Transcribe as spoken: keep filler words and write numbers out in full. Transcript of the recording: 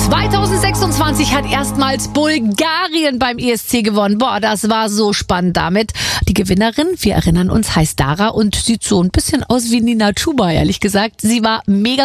zweitausendsechsundzwanzig hat erstmals Bulgarien beim E S C gewonnen. Boah, das war so spannend damit. Die Gewinnerin, wir erinnern uns, heißt Dara und sieht so ein bisschen aus wie Nina Chuba, ehrlich gesagt. Sie war mega